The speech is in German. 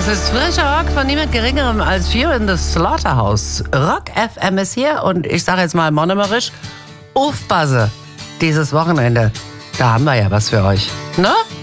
Das ist frischer Rock von niemand Geringerem als Fear in the Slaughterhouse. Rock FM ist hier und ich sage jetzt mal monomerisch, aufpasse dieses Wochenende. Da haben wir ja was für euch. Ne?